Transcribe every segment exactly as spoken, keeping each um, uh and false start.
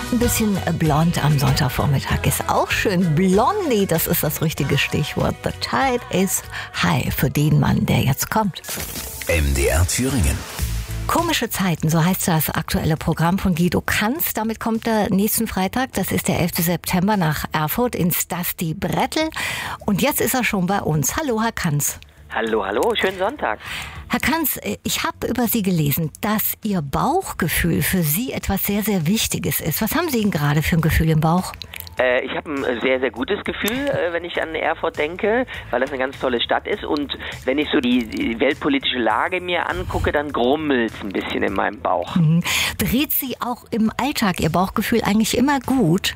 Ein bisschen blond am Sonntagvormittag ist auch schön. Blondie, das ist das richtige Stichwort. The tide is high für den Mann, der jetzt kommt. M D R Thüringen. Komische Zeiten, so heißt das aktuelle Programm von Guido Kanz. Damit kommt er nächsten Freitag, das ist der elften September, nach Erfurt ins Dusty Brettel. Und jetzt ist er schon bei uns. Hallo, Herr Kanz. Hallo, hallo, schönen Sonntag. Herr Kanz, ich habe über Sie gelesen, dass Ihr Bauchgefühl für Sie etwas sehr, sehr Wichtiges ist. Was haben Sie denn gerade für ein Gefühl im Bauch? Äh, ich habe ein sehr, sehr gutes Gefühl, äh, wenn ich an Erfurt denke, weil das eine ganz tolle Stadt ist. Und wenn ich so die, die weltpolitische Lage mir angucke, dann grummelt es ein bisschen in meinem Bauch. Mhm. Berät Sie auch im Alltag Ihr Bauchgefühl eigentlich immer gut?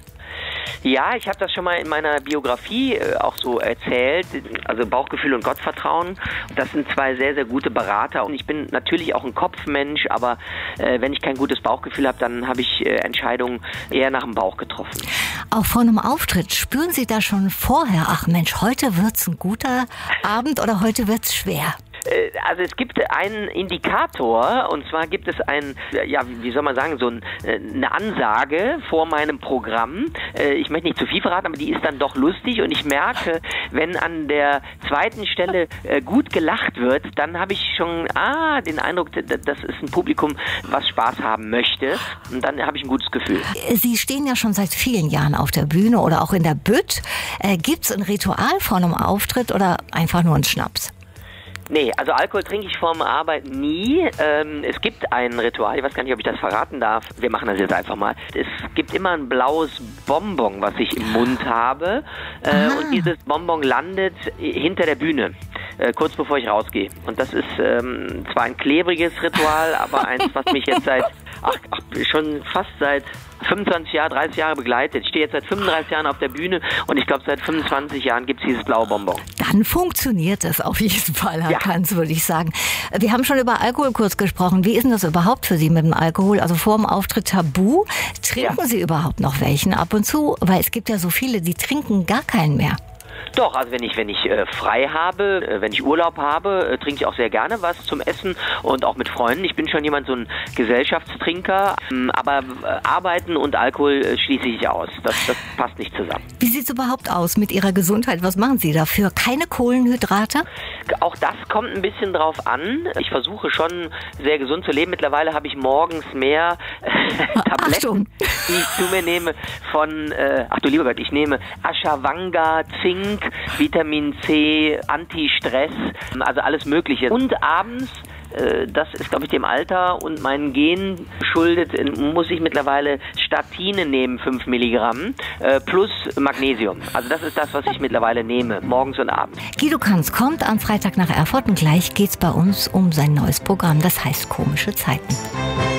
Ja, ich habe das schon mal in meiner Biografie äh, auch so erzählt. Also Bauchgefühl und Gottvertrauen. Das sind zwei sehr, sehr gute Berater. Und ich bin natürlich auch ein Kopfmensch, aber äh, wenn ich kein gutes Bauchgefühl habe, dann habe ich äh, Entscheidungen eher nach dem Bauch getroffen. Auch vor einem Auftritt, spüren Sie da schon vorher, ach Mensch, heute wird's ein guter Abend oder heute wird's schwer? Also es gibt einen Indikator, und zwar gibt es ein, ja, wie soll man sagen, so ein, eine Ansage vor meinem Programm. Ich möchte nicht zu viel verraten, aber die ist dann doch lustig, und ich merke, wenn an der zweiten Stelle gut gelacht wird, dann habe ich schon ah, den Eindruck, das ist ein Publikum, was Spaß haben möchte, und dann habe ich ein gutes Gefühl. Sie stehen ja schon seit vielen Jahren auf der Bühne oder auch in der Bütt. Gibt es ein Ritual vor einem Auftritt oder einfach nur einen Schnaps? Nee, also Alkohol trinke ich vorm Arbeiten nie. Ähm, es gibt ein Ritual, ich weiß gar nicht, ob ich das verraten darf. Wir machen das jetzt einfach mal. Es gibt immer ein blaues Bonbon, was ich im Mund habe. Äh, und dieses Bonbon landet hinter der Bühne, äh, kurz bevor ich rausgehe. Und das ist ähm, zwar ein klebriges Ritual, aber eins, was mich jetzt seit, ach, ach, schon fast seit fünfundzwanzig Jahre, dreißig Jahre begleitet. Ich stehe jetzt seit fünfunddreißig Jahren auf der Bühne, und ich glaube, seit fünfundzwanzig Jahren gibt es dieses blaue Bonbon. Dann funktioniert es auf jeden Fall, Herr ja. Kanz, würde ich sagen. Wir haben schon über Alkohol kurz gesprochen. Wie ist denn das überhaupt für Sie mit dem Alkohol? Also vor dem Auftritt tabu. Trinken ja. Sie überhaupt noch welchen ab und zu? Weil es gibt ja so viele, die trinken gar keinen mehr. Doch, also wenn ich wenn ich äh, frei habe, äh, wenn ich Urlaub habe, äh, trinke ich auch sehr gerne was zum Essen und auch mit Freunden. Ich bin schon jemand, so ein Gesellschaftstrinker, ähm, aber äh, Arbeiten und Alkohol äh, schließe ich aus. Das, das passt nicht zusammen. Wie sieht es überhaupt aus mit Ihrer Gesundheit? Was machen Sie dafür? Keine Kohlenhydrate? Auch das kommt ein bisschen drauf an. Ich versuche schon sehr gesund zu leben. Mittlerweile habe ich morgens mehr äh, Tabletten, die ich zu mir nehme von, äh, ach du lieber Gott, ich nehme Ashwagandha, Zink, Vitamin C, Anti-Stress, also alles Mögliche. Und abends, äh, das ist, glaube ich, dem Alter und meinen Genen geschuldet, muss ich mittlerweile Statine nehmen, fünf Milligramm, äh, plus Magnesium. Also das ist das, was ich mittlerweile nehme, morgens und abends. Guido Kanz kommt am Freitag nach Erfurt, und gleich geht's bei uns um sein neues Programm, das heißt Komische Zeiten.